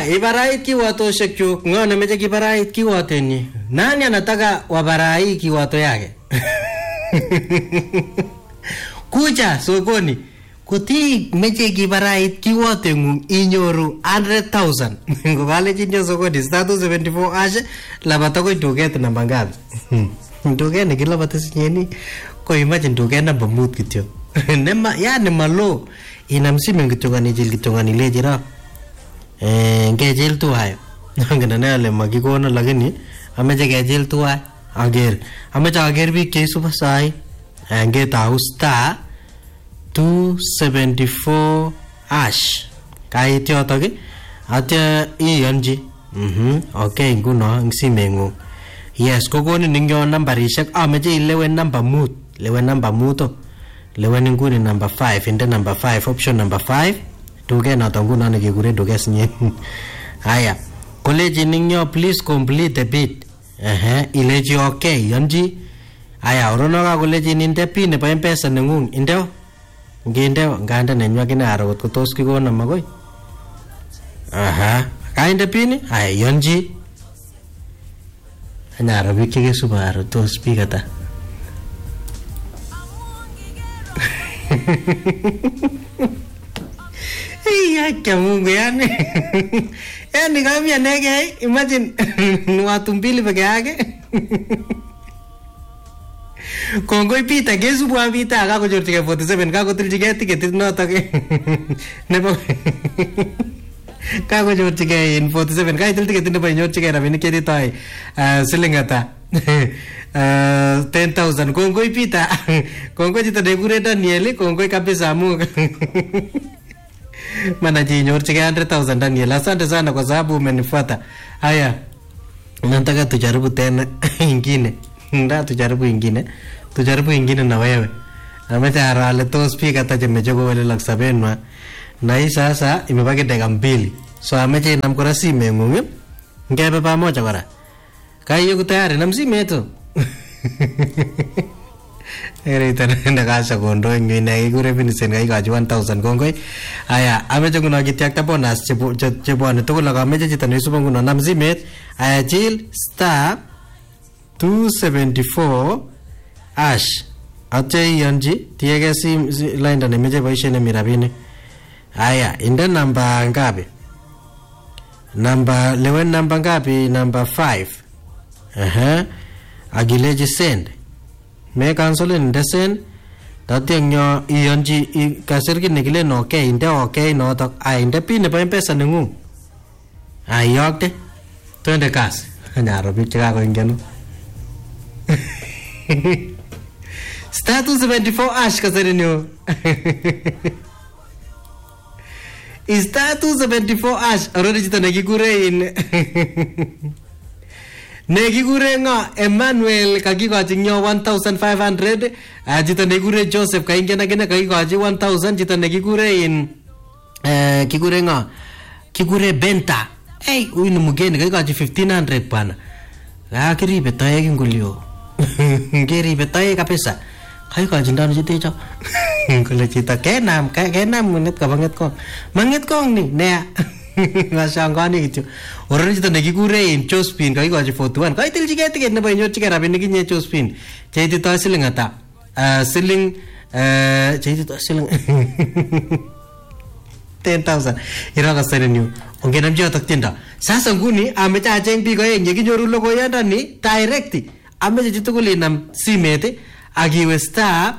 ibarait kiwatoshek chuk. Ngo nemeche kibarait kiwatenyi? Nani anataka wabarai kiwato yake? Kuja sokoni. Kuti meche kibarait kiwatengung inyoru 100,000. Ngokale chinyo sokoni status 74 ashe labata ko duket namba ngapi? Duket nikilabata sinyeni ko imagine duket namba 5 kityo. Nema yani malo inamsime kitongani jil kitongani lejira. Ngejil tu hayo. Ngana nale magikona lakini ameche kejil tu hayo. Ager. Ameche ager bi ke suba sai. Ngeta usta 274 ash. Kait yotok atya iyonji. Okay, nguno ngsimengu. Yes, kokoni ningyo nambarishek. Ameche ilewen number 5. Lewen number 5. Lewen nguni number 5. Inde number 5. Option number 5. Duke noto nguno nekikure duke sinye. Haya. Koleji ningyo please complete the bit. Ileji okay. Yonji. Haya, oronoka koleji ninde pi nebo M-Pesa nengung. Indeo. Ngindeo. Nganda nenywa kina arawat kutos kikona magoy. Kainde pini? Haya, yonji. Anyara wiki ke subaro to speaker ta. Iya Mungu yani. Yani kami anege imagine watu mbili peke yake. Kongoi pita kesu bwa pita kako jortike 47 kako trijike ticket noto ke. Nebo kako jortike in 47 kai ticket nebo nyorchike rabini kedi tai silingata 10,000 kongoi pita. Kongoi chito nekure Daniel kongoi kabisa Mungu. Mana jinyorchike 100,000 Daniel. Asante sana kwa sababu umenifuata. Haya. Nataka tujaribu tena ingine. Nda tujaribu ingine. Tujaribu ingine na wewe. Amecha arale to speaker taje mejoko wale laksabenwa. Na hii sasa imebaki dakika 2. So amecha namkora simu ngungu. Ngebe pamoja kora. Kai yuko tayari na msimu yetu. Ere tena kasha kondo ngine ikure Vincent kai kaji 1,000 kongoi. Aya amecha kuna kitiakta bonus chebone tokol amecha chito nesubo nguno na msimu. Aya chill star 274 ash atye yanji tiege line nemeche boisien mirabini. Aya inde namba ngapi? Lewen namba ngapi? Number 5. Agileji send. Me cancel inde send. Tatye nyo yanji kasirki nikile no okay inde okay notok. Inde pin nebo M-Pesa nengung. Ayokte. Twende kasi. Nyaro biik chekako ingenu. Status 74 ash kasarinyo. Status 74 ash arori chito nekikure in nekikure nga Emmanuel kakikochi nyo 1,500. Chito nekikure Joseph kaingena kene kakikochi 1,000. Chito nekikure in kikure nga kikure Benta. Hey, uyu ni mugeni kakikochi 1,500 bwana. Kiribe tae kingulio. Kiribe tae kabisa. Kakikochi ndano chito hicho. Kule chito kenam nget ka banget ko. Manget kong ni nea. Ngashangani kityo. Orori chito nekikure in Josephine kakikochi 41. Kaitilchike ticket nebo inyorchike rabinik inye Josephine. Cheititoi siling ata? Siling cheititoi siling 10,000. Iraka serenyu. Ongenam jotok tindo. Sasa nguni ameche acheng biik oeng yekinyoru logoyandani direct. Ameche chitugul inam simet akiwe star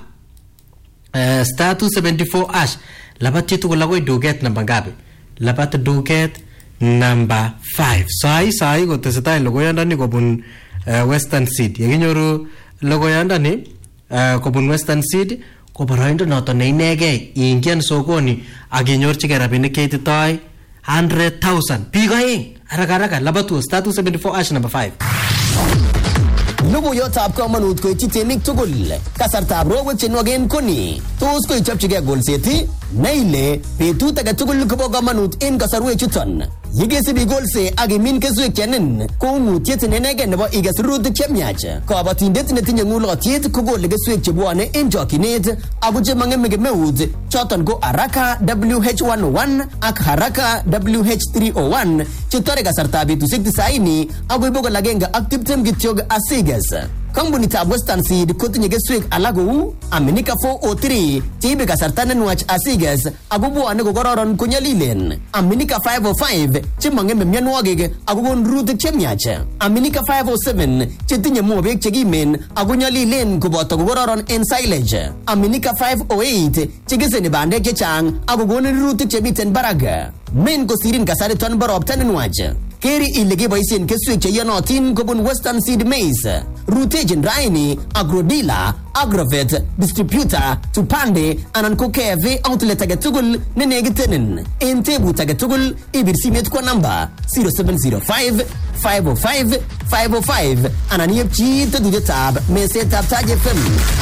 274 ash. Labat chitugul akoi duket namba ngapi? Labat duket namba 5. Sai kotesetai logoyandani kobun Western Seed. Yekinyoru logoyandani kobun Western Seed ko boroindo noto neinegei ingien sokoni akinyorchike rabinik cheititoi 100,000. Biik oeng haraka labatu star 274 ash number 5. Logoiyotab komonut koityi tienik tugul. Kasartab rowek chenwogen koni. Tos koichopchigei golseti? Neile betut age tugul kobo komonut en kasarwek chuton. Yekesibi golse ak imin keswek chenin ko ngutiet nenegen nebo iges rurutik chemiach. Kabatindet netinye ng'ulotyet kokole keswek chebwone en chokyinet ako chemang'eme kemeut choton ko Haraka WH101 ak Haraka WH301 chetore kasartab betusiek 90 akoi 120 kityok asiges. Kampunitab Western Seed kotinye keswek alak kou Aminika 403 cheibe kasarta nenwach asiges ako bwone kokororon konyolilen, Aminika 505 chemang'eme mionwogik ako kon rurutik chemiach, Aminika 507 chetinye mobek chekimen ako nyolilen koboto kokororon en silage, Aminika 508 chekeseni bandek chechang ako konin rurutik chemiten barak. Men kosirin kasariton bo ropta nenwach. Keri ile keboisien keswek cheyonotin kobun Western Seed Maize. Rutechin raini Agrodila, Agrovet, Distributor, Tupande anan ko KFA outlet age tugul nenekitenin. En tebut age tugul ibir simet kwa namba 0705 505 505 anan yepchi tetuyetab mesetab Taj FM.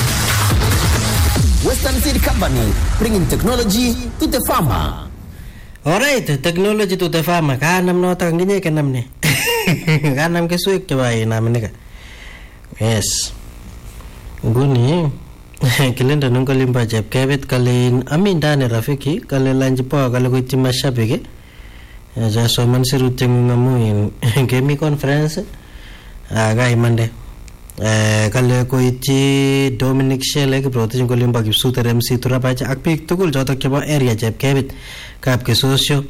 Western Seed Company, bringing technology to the farmer. Alright, technology to the farmer. Kanam noto nginye kanam ne. Kanam keswek chebo inaminika. Yes. Nguni kilenda nungo limba Chepkebet kale amindane rafiki kale lanji po kale kuiti mashabiki. Ja soman sirute ngamu in kemi conference aga imande. Kale kuiti Dominic Shele ki protein ko limba ki suter MC turapacha ak pik tugul joto chebo area Chepkebet kap ke sosyo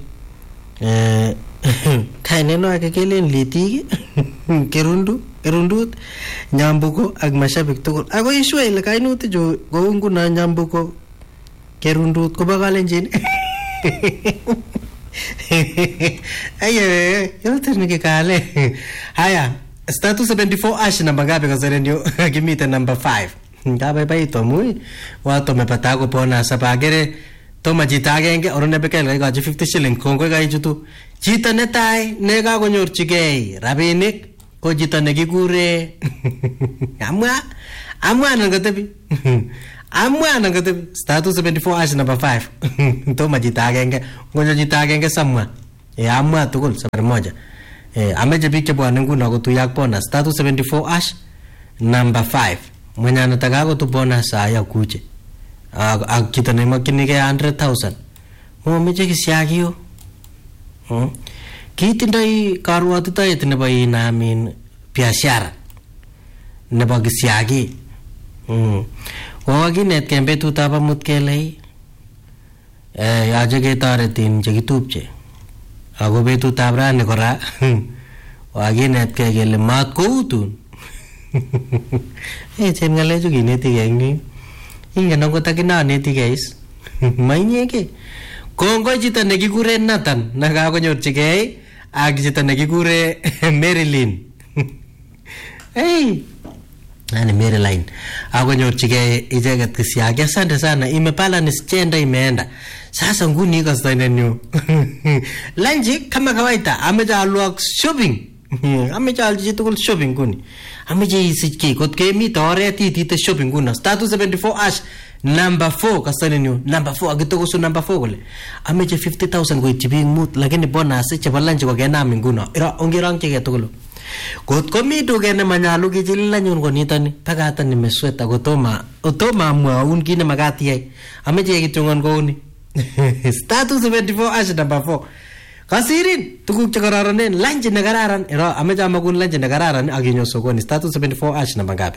kaineno ake kelen litik kerundut nyambuko ak mashabik tugul ako ishwe ile kainuti jo ko nguna nyambuko kerundut ko bakalenjin aye yote nikikale haya status 74 ash namba ngapi kaserenyo kimita number 5 ngabe baito mui watu mepata ko pona sapagere toma chito agenge orone bekel kaikochi 50 shilling kongoi kaichutu chito netai nekakonyorchigei rabinik ko chito nekikure amwa nangotebi status 74 ash number 5 toma chito agenge ngonyo chito agenge samwa amwa tugul safari moja ameche biik chebwane nguno kotuyo ak bonus status 74 ash number 5 mwenye anataka kotu bonus aya kuche ak chito nemokyinigei 100,000 momeche kisiagio kitindoi karwatitoet nebo inamin biashara nebo kisiagi kokinetkei betutab amut kele yache ketoretin chekitupche ako betutab rani kora wakinetkei kele mat koutun chen ngalechu kinetigei eng ingen akot akinaneti is mainyeke kongoi chito nekikure Nathan nekakonyorchigei ak chito nekikure Marilyn nani Marilyn akonyorchigei icheket kisiagi. Asante sana, imebalance gender imeenda. Sasa nguni ikastainenyu lanji kama kawaida ameche alwak shopping ameche alchi chitugul shopping nguni ameche isich kot kemite oret itite shopping nguni status 74 ash number 4 kastainenyu number 4 akitokosu number 4 kole ameche 50,000 koityi biik mut lakini bonus chebo lanji kokenam nguno ira ongerongchigei tugul kot komi duket nemanyalu kichililanyun konitoni pakatan nimesweta kotoma amwaun kit nemakat iyai ameche kityongon kouni status 74 ash number 4 kasirin tuguk chekararanen lanji nekararan ira ameche amakun lanji nekararan akinyo sokoni status 74 ash number ngapi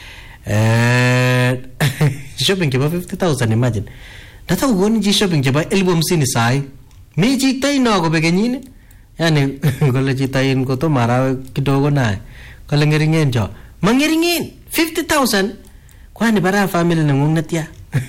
shopping chebo 50,000 imagine natakukoni chi shopping chebo 50,000 sai mi chito ino kobe kenyini yani kole chito in kotomo arawek kidogo naye kole ngeringen cho mangeringen 50,000 kwani bara family nengung netya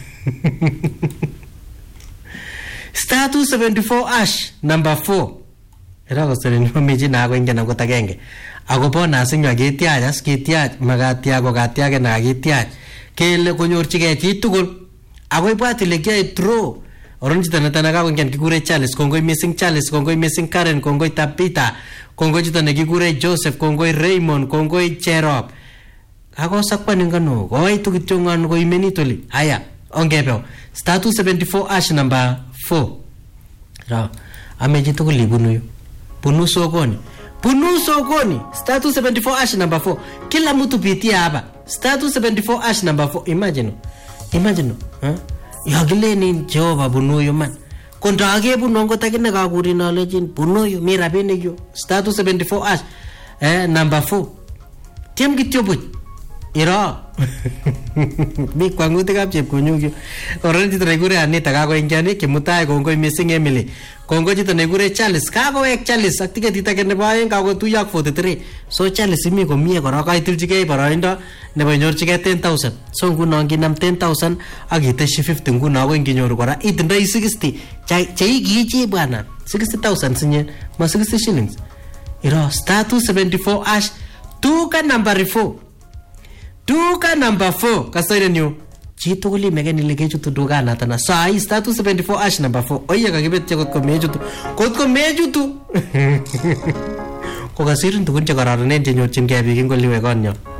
status 74 ash number 4 era koseren meji na ko ingena ko tagenge ako bonus nywa kitiach as kitiach magatia ko katiage na kitiach kele konyorchigei chi tugul ako ibwat ile kiai draw oronji tanatana ka kongen kikure Charles kongoi missing Charles kongoi missing Karen kongoi Tapita kongoi chito nekikure Joseph kongoi Raymond kongoi Cherop ako sakwan ngano koi tu kityongan ko imenitoli haya ongebeo status 74 ash number 4 ra ameji tugul ibunu bunu sokoni star 274 hash number 4 kila mtu pitia hapa star 274 hash number 4 imagine yagileni Jehova bunuyo man kontage bunongo takine kakurina legend bunuyo mi rabinik yo star 274 hash number 4 tiem kityo buch iro mi kwangutikab chepkonyuk oron chito nekure Anita kakoingiani kimutai kongoi missing Emily kongoi chito nekure Charles kakowek Charles ak tiketit age nebo aeng kakotuyo ak 43 so Charles imi komie kora kaitilchigei boroindo nebo inyorchigei 10,000 so nguno nginam 10,000 ak iteshi 50 nguno ko nginyoru kora itindoi 60 cheikiji bwana 60,000 sinye ma 60 shillings iro star 274 hash tuka number 4 kasairenyu chitugul imeken ile kechutu dukanatana sai star 274 hash number 4 oye kakibetye kotko mechutu kokasirin tugun chekororonen chenyorchingei biik ing oliwe konyo